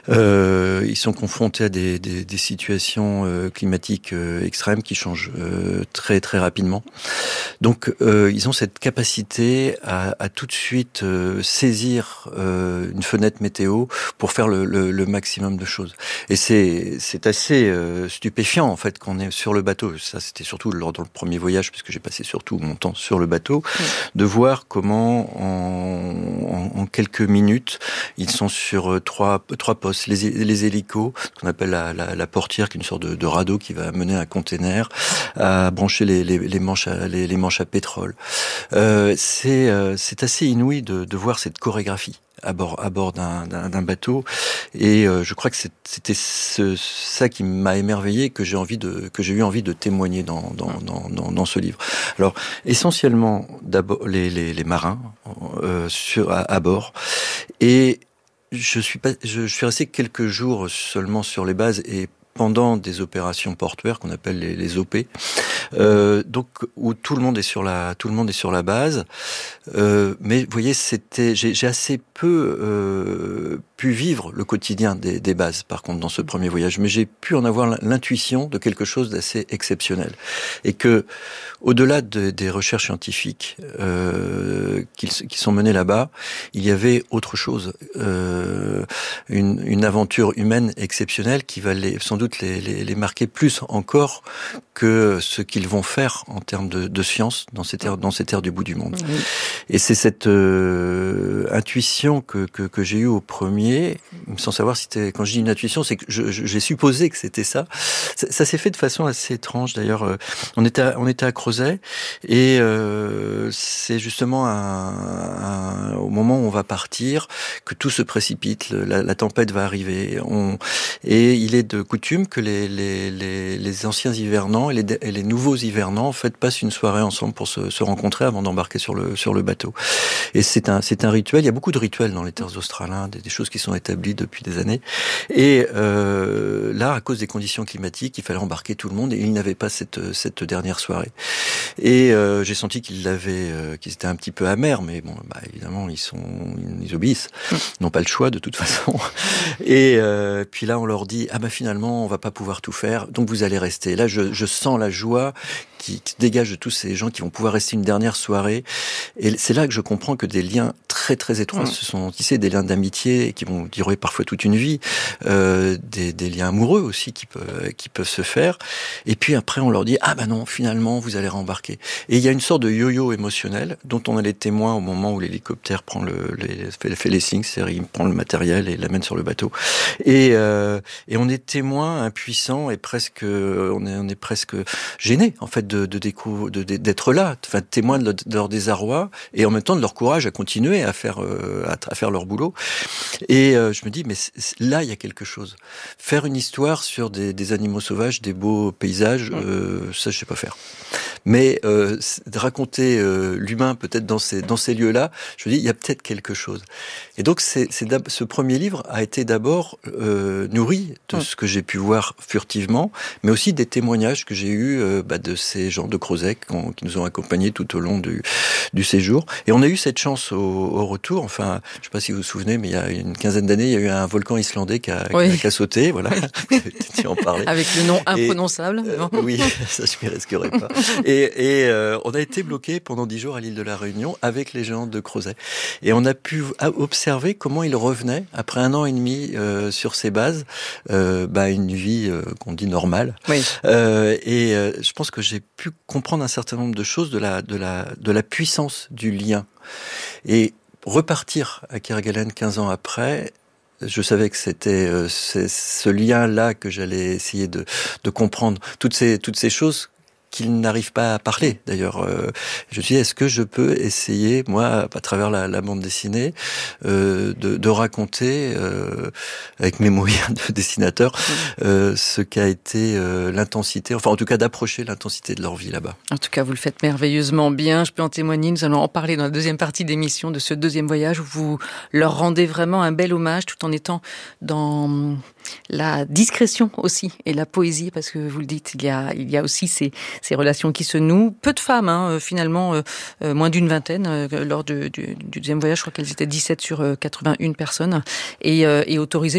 Ils sont confrontés à des situations climatiques extrêmes qui changent très très rapidement. Donc ils ont cette capacité à tout de suite saisir une fenêtre météo pour faire le maximum de choses. Et c'est assez stupéfiant en fait qu'on est sur le bateau. Ça c'était surtout lors dans le premier voyage, puisque j'ai passé surtout mon temps sur le bateau, de voir comment en quelques minutes ils sont sur trois postes, les hélicos, ce qu'on appelle la portière, qui est une sorte de radeau qui va mener un container, à brancher les manches à pétrole. C'est assez inouï de voir cette chorégraphie à bord d'un bateau, et je crois que c'était ça qui m'a émerveillé, que j'ai eu envie de témoigner dans ce livre. Alors essentiellement d'abord les marins à bord, et je suis resté quelques jours seulement sur les bases et pendant des opérations portuaires qu'on appelle les OP, donc où tout le monde est sur la base. Mais vous voyez, j'ai assez peu pu vivre le quotidien des bases, par contre, dans ce premier voyage. Mais j'ai pu en avoir l'intuition de quelque chose d'assez exceptionnel, et que, au-delà des recherches scientifiques qui sont menées là-bas, il y avait autre chose, une aventure humaine exceptionnelle qui va sans doute les marquer plus encore que ce qu'ils vont faire en termes de science dans cette ère du bout du monde. Oui. Et c'est cette intuition que j'ai eue au premier, sans savoir si c'était, quand je dis une intuition, c'est que j'ai supposé que c'était ça. Ça s'est fait de façon assez étrange d'ailleurs. On était à Crozet, et c'est justement au moment où on va partir que tout se précipite, la tempête va arriver. Et il est de coutume que les anciens hivernants et les nouveaux hivernants en fait passent une soirée ensemble pour se rencontrer avant d'embarquer sur le bateau. Et c'est un rituel. Il y a beaucoup de rituels dans les terres australiennes, des choses qui sont établies depuis des années. Et là, à cause des conditions climatiques, il fallait embarquer tout le monde, et il n'avait pas cette dernière soirée. Et j'ai senti qu'ils étaient un petit peu amers, mais bon, évidemment, ils obéissent. Ils n'ont pas le choix de toute façon. Et puis là, on leur dit, finalement, on va pas pouvoir tout faire, donc vous allez rester. Là, je sens la joie qui dégage de tous ces gens qui vont pouvoir rester une dernière soirée. Et c'est là que je comprends que des liens très très étroits se sont tissés, des liens d'amitié qui vont durer parfois toute une vie, des liens amoureux aussi qui peuvent se faire. Et puis après, on leur dit, non, finalement, vous allez rembarquer. Et il y a une sorte de yo-yo émotionnel dont on est les témoins au moment où l'hélicoptère fait les signes, c'est-à-dire il prend le matériel et l'amène sur le bateau. Et on est témoins impuissants, et on est presque gênés en fait d'être là, enfin témoins de leur désarroi, et en même temps de leur courage à continuer à faire leur boulot. Et je me dis, mais là il y a quelque chose. Faire une histoire sur des animaux sauvages, des beaux paysages, ça je sais pas faire. Mais de raconter l'humain peut-être dans ces lieux-là, je me dis, il y a peut-être quelque chose. Et donc ce premier livre a été d'abord nourri de ce que j'ai pu voir furtivement, mais aussi des témoignages que j'ai eus de ces gens de Crozet qui nous ont accompagnés tout au long du séjour. Et on a eu cette chance au retour. Enfin, je ne sais pas si vous vous souvenez, mais il y a une quinzaine d'années, il y a eu un volcan islandais qui a sauté. Voilà, tu en parlais. Avec le nom imprononçable. Oui, ça je m'y risquerais pas. Et on a été bloqué pendant 10 jours à l'île de la Réunion avec les gens de Crozet. Et on a pu observer comment ils revenaient après 1 an et demi sur ces bases, une vie qu'on dit normale. Oui. Et je pense que j'ai pu comprendre un certain nombre de choses de la puissance du lien. Et repartir à Kerguelen 15 ans après, je savais que c'était ce lien-là que j'allais essayer de comprendre. Toutes ces choses qu'ils n'arrivent pas à parler. D'ailleurs, je me suis dit, est-ce que je peux essayer, moi, à travers la bande dessinée, de raconter, avec mes moyens de dessinateur, ce qu'a été l'intensité, enfin en tout cas d'approcher l'intensité de leur vie là-bas. En tout cas, vous le faites merveilleusement bien, je peux en témoigner. Nous allons en parler dans la deuxième partie d'émission de ce deuxième voyage où vous leur rendez vraiment un bel hommage tout en étant dans la discrétion aussi et la poésie, parce que vous le dites, il y a aussi ces relations qui se nouent. Peu de femmes, finalement, moins d'une vingtaine lors du deuxième voyage. Je crois qu'elles étaient 17 sur 81 personnes et autorisées